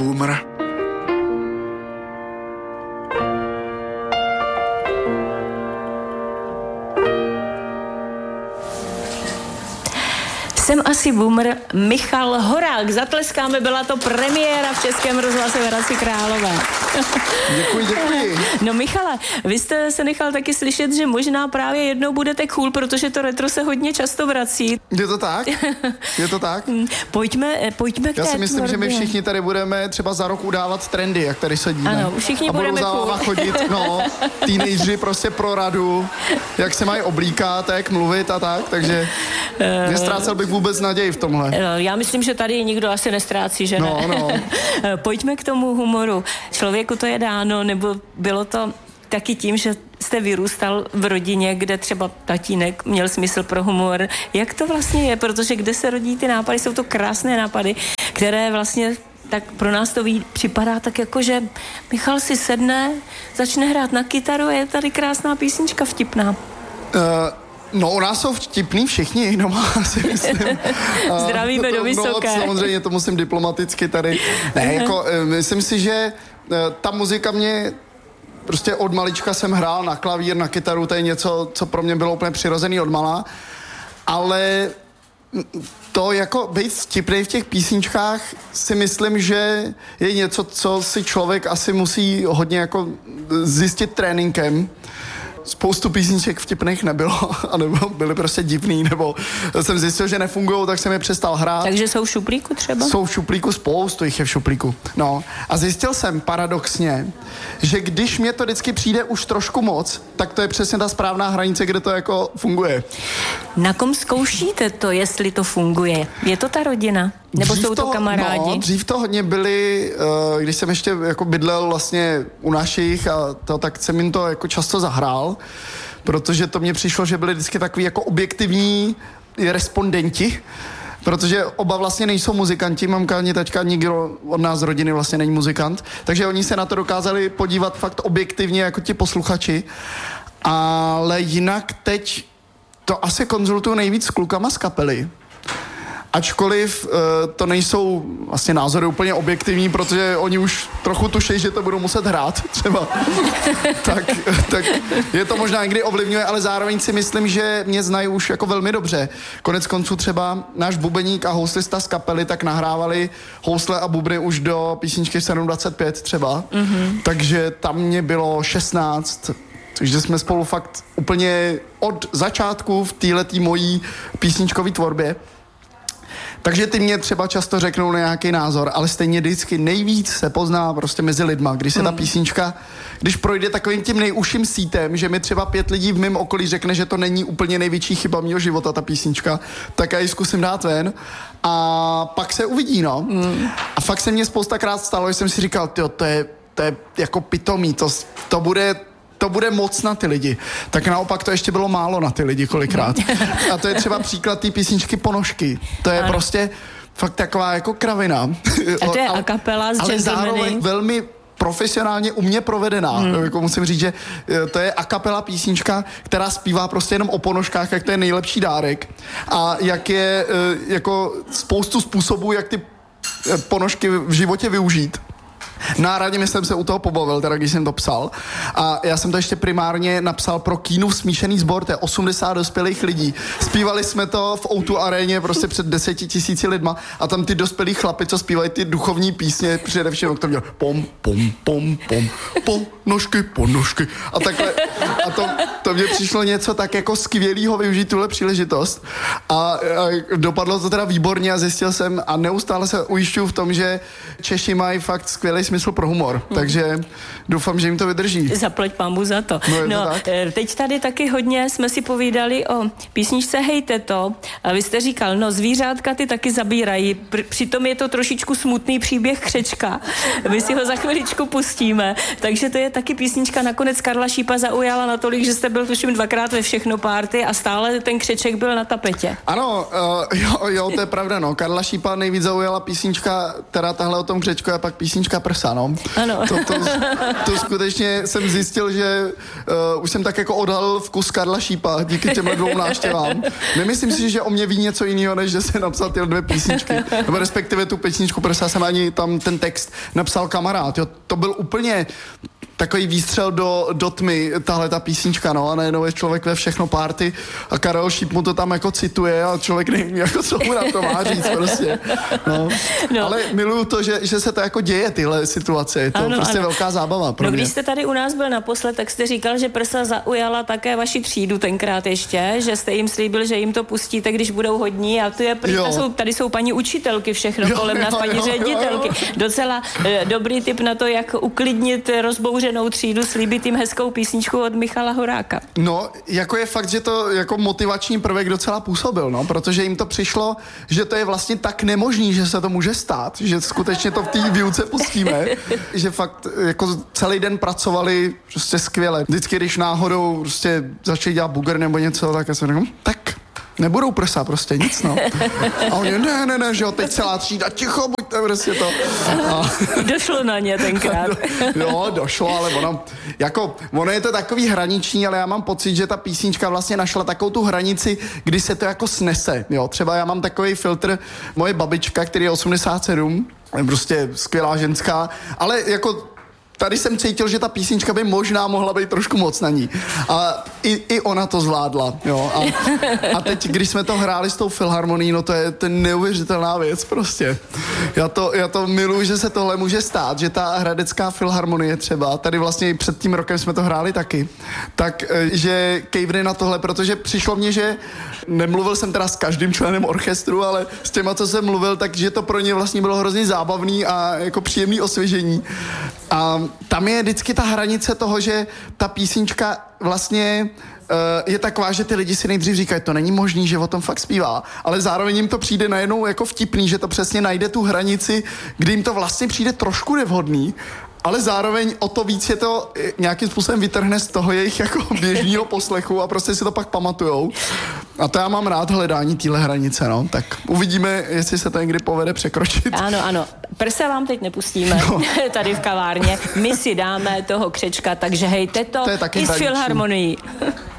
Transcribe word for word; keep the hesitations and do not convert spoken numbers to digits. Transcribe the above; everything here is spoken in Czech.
Boomer. Jsem asi boomer. Michal Horák. Zatleskáme, byla to premiéra v Českém rozhlase v Hradci Králové. Děkuji, děkuji. No Michale, vy jste se nechal taky slyšet, že možná právě jednou budete cool, protože to retro se hodně často vrací. Je to tak? Je to tak? Pojďme, pojďme k té Já si myslím, tvorbě. že my všichni tady budeme třeba za rok udávat trendy, jak tady sedíme. Ano, všichni a budou budeme za cool. váma chodit, no, teenageři prostě pro radu, jak se mají oblíkat, jak mluvit a tak, takže nestrácel bych vůbec naději v tomhle. Já myslím, že tady nikdo asi nestrácí, že no, ne? No. Pojďme k tomu humoru. Člověku to je dáno, nebo bylo to taky tím, že jste vyrůstal v rodině, kde třeba tatínek měl smysl pro humor. Jak to vlastně je? Protože kde se rodí ty nápady, jsou to krásné nápady, které vlastně tak pro nás to ví, připadá tak jako, že Michal si sedne, začne hrát na kytaru a je tady krásná písnička vtipná. Uh, No, u nás jsou vtipný všichni doma, si myslím. Zdravíme to, do Vysoké. No, samozřejmě to musím diplomaticky tady. Ne, jako, myslím si, že ta muzika mě prostě od malička jsem hrál na klavír, na kytaru, to je něco, co pro mě bylo úplně přirozený od malá, ale to jako být vtipnej v těch písničkách si myslím, že je něco, co si člověk asi musí hodně jako zjistit tréninkem. Spoustu písniček vtipných nebylo, anebo byly prostě divný, nebo jsem zjistil, že nefungujou, tak jsem je přestal hrát. Takže jsou v šuplíku třeba? Jsou v šuplíku, spoustu jich je v šuplíku. No. A zjistil jsem paradoxně, že když mě to vždycky přijde už trošku moc, tak to je přesně ta správná hranice, kde to jako funguje. Na kom zkoušíte to, jestli to funguje? Je to ta rodina? Nebo dřív jsou to, to kamarádi? No, dřív to hodně byli, uh, když jsem ještě jako bydlel vlastně u našich a to, tak jsem jim to jako často zahrál, protože to mně přišlo, že byli vždycky takový jako objektivní respondenti, protože oba vlastně nejsou muzikanti, mamka ani taťka, nikdo od nás z rodiny vlastně není muzikant, takže oni se na to dokázali podívat fakt objektivně jako ti posluchači, ale jinak teď to asi konzultuju nejvíc s klukama z kapely. Ačkoliv uh, to nejsou vlastně názory úplně objektivní, protože oni už trochu tušejí, že to budou muset hrát třeba. tak, tak je to možná někdy ovlivňuje, ale zároveň si myslím, že mě znají už jako velmi dobře. Konec konců třeba náš bubeník a houslista z kapely tak nahrávali housle a bubny už do písničky sedm dvacet pět třeba. Mm-hmm. Takže tam mě bylo šestnáct. Takže jsme spolu fakt úplně od začátku v téhletý mojí písničkové tvorbě. Takže ty mě třeba často řeknou na nějaký názor, ale stejně vždycky nejvíc se pozná prostě mezi lidma, když se ta písnička, když projde takovým tím nejužším sítem, že mi třeba pět lidí v mém okolí řekne, že to není úplně největší chyba mýho života, ta písnička, tak já ji zkusím dát ven a pak se uvidí, no. Mm. A fakt se mně spoustakrát stalo, že jsem si říkal, tyjo, to je, to je jako pitomý, to, to bude... to bude moc na ty lidi. Tak naopak to ještě bylo málo na ty lidi kolikrát. A to je třeba příklad té písničky Ponožky. To je ano. prostě fakt taková jako kravina. A to je a kapela z ale zároveň velmi profesionálně u mě provedená. Hmm. Jako musím říct, že to je a kapela písnička, která zpívá prostě jenom o ponožkách, jak to je nejlepší dárek. A jak je jako spoustu způsobů, jak ty ponožky v životě využít. Náradně jsem se u toho pobavil, teda když jsem to psal. A já jsem to ještě primárně napsal pro Kínův smíšený sbor, to je osmdesát dospělých lidí. Zpívali jsme to v ó dva aréně prostě před deseti tisíci lidma a tam ty dospělí chlapi, co zpívají ty duchovní písně, především, to měl pom, pom, pom, pom, ponožky, ponožky. A takhle, a to, to mně přišlo něco tak jako skvělýho využít tuhle příležitost. A, a dopadlo to teda výborně a zjistil jsem a neustále se ujišťuju v tom, že Češi mají fakt skvělý smysl pro humor, hmm. takže doufám, že jim to vydrží. Zaplať pánbu za to. No, no to tak? Teď tady taky hodně jsme si povídali o písničce Hejte to a vy jste říkal, no zvířátka ty taky zabírají, Pr- přitom je to trošičku smutný příběh Křečka. My si ho za chviličku pustíme, takže to je taky písnička, nakonec Karla Šípa zaujala natolik, že jste byl tuším dvakrát ve Všechno party a stále ten Křeček byl na tapetě. Ano, uh, jo, jo, to je pravda, no. Karla Šípa nejvíc zaujala písnička, teda tahle o tom Křečku a pak písnička Prs. prsa, no. Ano. To, to, to skutečně jsem zjistil, že uh, už jsem tak jako odhalil vkus Karla Šípa díky těmhle dvou návštěvám. Nemyslím si, že o mě ví něco jiného, než že jsem napsal tyhle dvě písničky. Nebo respektive tu písničku prsa jsem ani tam ten text napsal kamarád. Jo. To byl úplně takový výstřel do, do tmy, tahle ta písnička, no, a najednou je člověk ve všechno party a Karel Šíp mu to tam jako cituje a člověk neví, jako co mu na to má říct prostě. No. No. Ale miluju to, že, že se to jako děje, tyhle situace, je to ano, prostě ano. velká zábava pro no, mě. Když jste tady u nás byl naposled, tak jste říkal, že prsa zaujala také vaši třídu tenkrát ještě, že jste jim slíbil, že jim to pustíte, když budou hodní a to je prý, jsou, tady jsou paní učitelky všechno jo, kolem jo, nás, paní jo, ředitelky. Jo, jo. Docela eh, dobrý tip na to, jak uklidnit rozbouřenou třídu, slíbit jim hezkou písničku od Michala Horáka. No, jako je fakt, že to jako motivační prvek docela působil, no, protože jim to přišlo, že to je vlastně tak nemožný, že se to může stát, že skutečně to v té výuce pustíme, že fakt jako celý den pracovali prostě skvěle. Vždycky, když náhodou prostě začali dělat bugr nebo něco, tak já jsem řekl, tak nebudou prsa, prostě nic, no. A oni, ne, ne, ne, že jo, teď celá třída, ticho, buďte prostě to. A... Došlo na ně tenkrát. Jo, došlo, ale ono, jako, ono je to takový hraniční, ale já mám pocit, že ta písnička vlastně našla takovou tu hranici, kdy se to jako snese, jo. Třeba já mám takový filtr, moje babička, který je osmdesát sedm, je prostě skvělá ženská, ale jako tady jsem cítil, že ta písnička by možná mohla být trošku moc na ní. A i, i ona to zvládla, jo. A, a teď, když jsme to hráli s tou filharmonií, no to je, to je neuvěřitelná věc prostě. Já to, já to miluji, že se tohle může stát, že ta hradecká filharmonie třeba, tady vlastně i před tím rokem jsme to hráli taky, tak, že kejvne na tohle, protože přišlo mně, že nemluvil jsem teda s každým členem orchestru, ale s těma, co jsem mluvil, takže to pro ně vlastně bylo hrozně zábavný a jako příjemný osvěžení. A tam je vždycky ta hranice toho, že ta písnička vlastně uh, je taková, že ty lidi si nejdřív říkají, to není možný, že o tom fakt zpívá, ale zároveň jim to přijde najednou jako vtipný, že to přesně najde tu hranici, kdy jim to vlastně přijde trošku nevhodný, ale zároveň o to víc je to nějakým způsobem vytrhne z toho jejich jako běžného poslechu a prostě si to pak pamatujou. A to já mám rád hledání téhle hranice, no. Tak uvidíme, jestli se to někdy povede překročit. Ano, ano. Prsa vám teď nepustíme no. tady v kavárně. My si dáme toho Křečka, takže hejte to, to je taky i s filharmonií.